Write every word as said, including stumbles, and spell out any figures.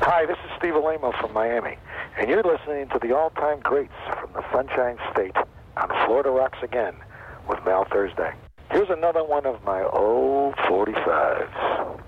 Hi, this is Steve Alamo from Miami, and you're listening to the all-time greats from the Sunshine State on Florida Rocks Again with Mal Thursday. Here's another one of my old forty-fives.